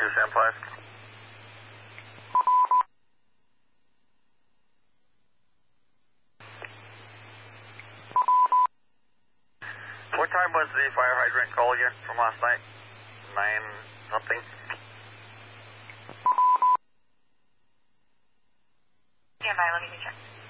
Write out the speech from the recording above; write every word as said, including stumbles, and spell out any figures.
two seven five. What time was the fire hydrant call again from last night? Nine something? Stand by, let me check.